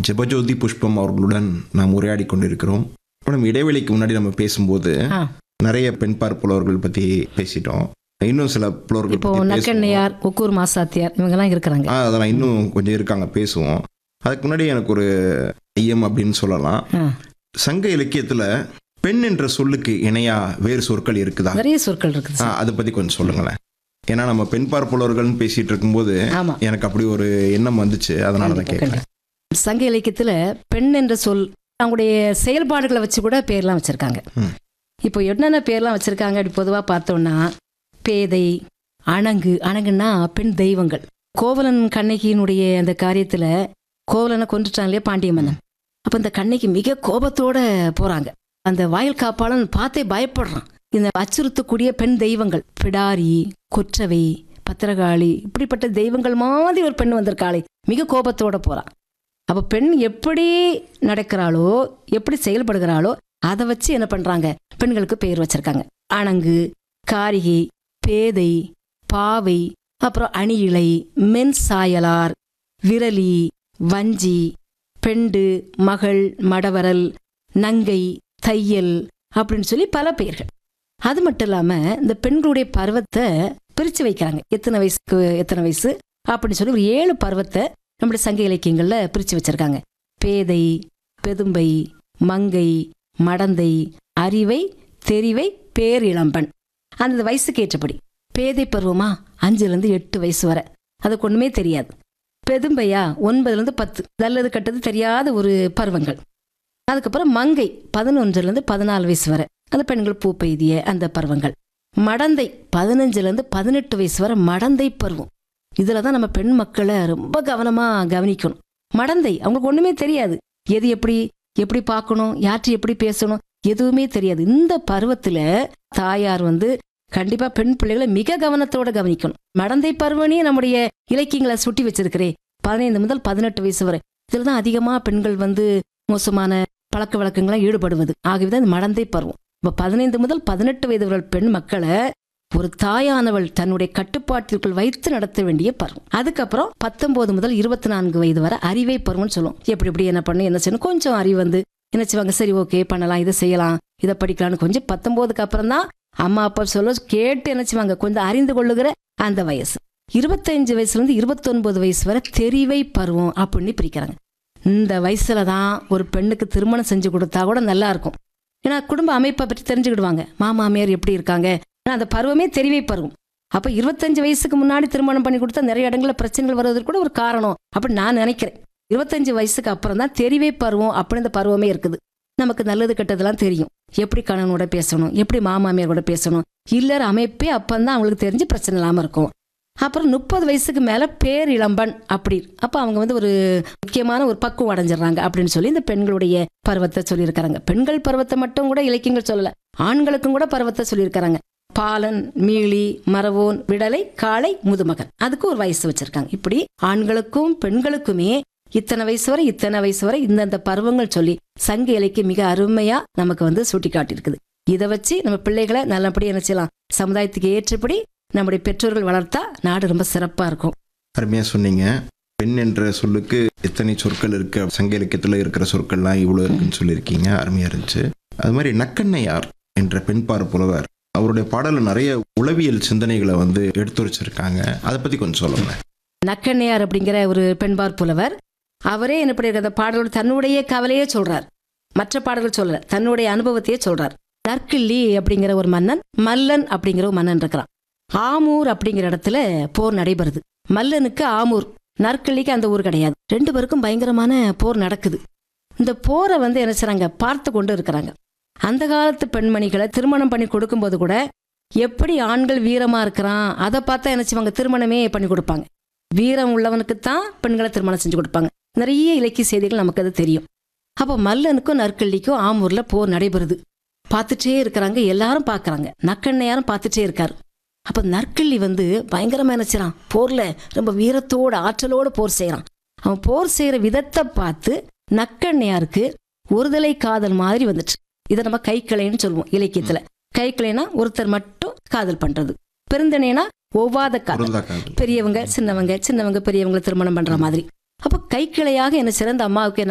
ஜெபஜோதி புஷ்பம் அவர்களுடன் நாம் உரையாடி கொண்டிருக்கிறோம். நம்ம இடைவெளிக்கு முன்னாடி நம்ம பேசும்போது நிறைய பெண் பார்ப்புலவர்கள் பற்றி பேசிட்டோம். இன்னும் சில புலவர்கள் இப்போ நக்கண்ணையார், ஒக்கூர் மாசாத்தியார் இவங்கெல்லாம் இருக்கிறாங்க. அதெல்லாம் இன்னும் கொஞ்சம் இருக்காங்க, பேசுவோம். அதுக்கு முன்னாடி எனக்கு ஒரு ஐயம் அப்படின்னு சொல்லலாம். சங்க இலக்கியத்தில் பெண் என்ற சொல்லுக்கு இணையா வேறு சொற்கள் இருக்குதா? நிறைய சொற்கள் இருக்குது. அதை பற்றி கொஞ்சம் சொல்லுங்களேன். ஏன்னா நம்ம பெண் பார்ப்புலவர்கள்னு பேசிட்டு இருக்கும்போது எனக்கு அப்படி ஒரு எண்ணம் வந்துச்சு, அதனால தான் கேட்குறேன். சங்க இலக்கியத்துல பெண் என்ற சொல் அவங்களுடைய செயல்பாடுகளை வச்சு கூட பேர்லாம் வச்சிருக்காங்க. இப்போ என்னென்ன பேர்லாம் வச்சிருக்காங்க அப்படி பொதுவாக பார்த்தோம்னா, பேதை, அணங்கு. அணங்குன்னா பெண் தெய்வங்கள். கோவலன் கண்ணகியினுடைய அந்த காரியத்துல கோவலனை கொண்டுட்டான் இல்லையா பாண்டிய மன்னன். அப்போ இந்த கண்ணகி மிக கோபத்தோட போறாங்க. அந்த வாயில் காப்பாளன் பார்த்தே பயப்படுறான். இந்த அச்சுறுத்தக்கூடிய பெண் தெய்வங்கள் பிடாரி, கொற்றவை, பத்திரகாளி, இப்படிப்பட்ட தெய்வங்கள் மாதிரி ஒரு பெண் வந்திருக்காளே, மிக கோபத்தோட போறான். அப்போ பெண் எப்படி நடக்கிறாளோ, எப்படி செயல்படுகிறாளோ அதை வச்சு என்ன பண்றாங்க, பெண்களுக்கு பெயர் வச்சிருக்காங்க. அணங்கு, காரிகை, பேதை, பாவை, அப்புறம் அணியிழை, மென் சாயலார், விரலி, வஞ்சி, பெண்டு, மகள், மடவரல், நங்கை, தையல் அப்படின்னு சொல்லி பல பெயர்கள். அது மட்டும் இல்லாம இந்த பெண்களுடைய பருவத்தை பிரிச்சு வைக்கிறாங்க. எத்தனை வயசுக்கு எத்தனை வயசு அப்படின்னு சொல்லி ஒரு 7 பருவத்தை நம்முடைய சங்க இலக்கியங்கள்ல பிரிச்சு வச்சிருக்காங்க. பேதை, பெதும்பை, மங்கை, மடந்தை, அறிவை, தெரிவை, பேரிளம்பன். அந்த வயசுக்கு ஏற்றபடி பேதை பருவமா 5-8 வயசு வரை அதுக்கு ஒண்ணுமே தெரியாது. பெதும்பையா 9-10 நல்லது கட்டது தெரியாத ஒரு பருவங்கள். அதுக்கப்புறம் மங்கை 11-14 வயசு வரை அந்த பெண்கள் பூ பெய்திய அந்த பருவங்கள். மடந்தை 15-18 வயசு வரை மடந்தை பருவம். இதுலதான் நம்ம பெண் மக்களை ரொம்ப கவனமா கவனிக்கணும். மடந்தை அவங்களுக்கு ஒண்ணுமே தெரியாது. எது எப்படி எப்படி பார்க்கணும், யார்கிட்ட எப்படி பேசணும், எதுவுமே தெரியாது. இந்த பருவத்துல தாயார் கண்டிப்பா பெண் பிள்ளைகளை மிக கவனத்தோட கவனிக்கணும். மடந்தை பருவனே நம்முடைய இலக்கியங்களை சுட்டி வச்சிருக்கிறே 15-18 வயசு வரை. இதுலதான் அதிகமா பெண்கள் மோசமான பழக்க வழக்கங்களை ஈடுபடுவது. ஆகவேதான் இந்த மடந்தை பருவம். இப்ப 15-18 வயது பெண் மக்களை ஒரு தாயானவள் தன்னுடைய கட்டுப்பாட்டிற்குள் வைத்து நடத்த வேண்டிய பருவம். அதுக்கப்புறம் 19-24 வயது வரை அறிவை பருவம்னு சொல்லுவோம். எப்படி எப்படி என்ன பண்ணு, என்ன செய்யணும், கொஞ்சம் அறிவு என்ன செய்வாங்க, சரி ஓகே பண்ணலாம், இதை செய்யலாம், இதை படிக்கலாம்னு கொஞ்சம் 19க்கு அப்புறம் தான் அம்மா அப்பா சொல்ல கேட்டு என்ன செய்வாங்க, கொஞ்சம் அறிந்து கொள்ளுகிற அந்த வயசு. 25 வயசுலேருந்து 29 வயசு வரை தெரிவை பருவம் அப்படின்னு பிரிக்கிறாங்க. இந்த வயசுல தான் ஒரு பெண்ணுக்கு திருமணம் செஞ்சு கொடுத்தா கூட நல்லா இருக்கும். ஏன்னா குடும்ப அமைப்பை பற்றி தெரிஞ்சுக்கிடுவாங்க, மாமாமியார் எப்படி இருக்காங்க. அந்த பருவமே தெரிவை பருவம். அப்போ 25 வயசுக்கு முன்னாடி திருமணம் பண்ணி கொடுத்தா நிறைய இடங்களில் பிரச்சனைகள் வருவதற்கு கூட ஒரு காரணம் அப்படின்னு நான் நினைக்கிறேன். 25 வயசுக்கு அப்புறம் தான் தெரிவை பருவம் அப்படின்னு இந்த பருவமே இருக்குது. நமக்கு நல்லது கெட்டதெல்லாம் தெரியும். எப்படி கணவனோட பேசணும், எப்படி மாமாமியாரோட பேசணும், இல்லற அமைப்பே அப்பந்தான் அவங்களுக்கு தெரிஞ்சு பிரச்சனை இல்லாமல் இருக்கும். அப்புறம் 30 வயசுக்கு மேல பேரிளம்பன் அப்படி. அப்ப அவங்க ஒரு முக்கியமான ஒரு பக்குவம் அடைஞ்சிடறாங்க அப்படின்னு சொல்லி இந்த பெண்களுடைய பருவத்தை சொல்லியிருக்காங்க. பெண்கள் பருவத்தை மட்டும் கூட இலக்கியங்கள் சொல்லல, ஆண்களுக்கும் கூட பருவத்தை சொல்லியிருக்காங்க. பாலன், மீளி, மரவோன், விடலை, காளை, முதுமகன், அதுக்கு ஒரு வயசு வச்சிருக்காங்க. இப்படி ஆண்களுக்கும் பெண்களுக்குமே இத்தனை வயசு வரை இத்தனை வயசு வரை இந்தந்த பருவங்கள் சொல்லி சங்க இலக்கியம் மிக அருமையா நமக்கு சுட்டி காட்டியிருக்குது. இதை வச்சு நம்ம பிள்ளைகளை நல்லபடி என்ன செய்யலாம், சமுதாயத்துக்கு ஏற்றபடி நம்முடைய பெற்றோர்கள் வளர்த்தா நாடு ரொம்ப சிறப்பா இருக்கும். அருமையா சொன்னீங்க. பெண் என்ற சொல்லுக்கு எத்தனை சொற்கள் இருக்கு, சங்க இலக்கியத்துல இருக்கிற சொற்கள்லாம் இவ்வளவு இருக்குன்னு சொல்லியிருக்கீங்க, அருமையா இருந்துச்சு. அது மாதிரி நக்கண்ணையார் என்ற பெண் பார்ப்புலவர், அவருடைய பாடல நிறைய உளவியல் சிந்தனைகளை எடுத்துரைச்சிருக்காங்க. அதை பத்தி கொஞ்சம் சொல்லுங்க. நக்கண்ணையார் அப்படிங்கிற ஒரு பெண்பார் புலவர், அவரே என்ன பண்ணிருக்க பாடலோட தன்னுடைய கவலையே சொல்றார். மற்ற பாடல்கள் சொல்லல, தன்னுடைய அனுபவத்தையே சொல்றார். நற்கிள்ளி அப்படிங்கிற ஒரு மன்னன், மல்லன் அப்படிங்கிற ஒரு மன்னன் இருக்கிறான். ஆமூர் அப்படிங்கிற இடத்துல போர் நடைபெறுது. மல்லனுக்கு ஆமூர், நற்கிள்ளிக்கு அந்த ஊர் கிடையாது. 2 பேருக்கும் பயங்கரமான போர் நடக்குது. இந்த போரை என்ன செய்றாங்க, பார்த்து கொண்டு இருக்கிறாங்க. அந்த காலத்து பெண்மணிகளை திருமணம் பண்ணி கொடுக்கும்போது கூட எப்படி ஆண்கள் வீரமா இருக்கிறான் அதை பார்த்தா என்ன செய்வாங்க, திருமணமே பண்ணி கொடுப்பாங்க. வீரம் உள்ளவனுக்குத்தான் பெண்களை திருமணம் செஞ்சு கொடுப்பாங்க. நிறைய இலக்கிய செய்திகள் நமக்கு அது தெரியும். அப்போ மல்லனுக்கும் நற்கிள்ளிக்கும் ஆமூர்ல போர் நடைபெறுது. பார்த்துட்டே இருக்கிறாங்க, எல்லாரும் பார்க்கறாங்க, நக்கண்ணையாரும் பார்த்துட்டே இருக்காரு. அப்ப நற்கிள்ளி பயங்கரமா என்ன செய்யறான், போர்ல ரொம்ப வீரத்தோட ஆற்றலோட போர் செய்யறான். அவன் போர் செய்யற விதத்தை பார்த்து நக்கண்ணையாருக்கு ஒருதலை காதல் மாதிரி வந்துச்சு. இதை நம்ம கைக்கிளைன்னு சொல்லுவோம் இலக்கியத்துல. கைக்கிளைனா ஒருத்தர் மட்டும் காதல் பண்றது, பெருந்தனைனா ஒவ்வாத காதல், பெரியவங்க சின்னவங்க, சின்னவங்க பெரியவங்களை திருமணம் பண்ற மாதிரி. அப்ப கைக்கிளையாக என்ன சிறந்த அம்மாவுக்கு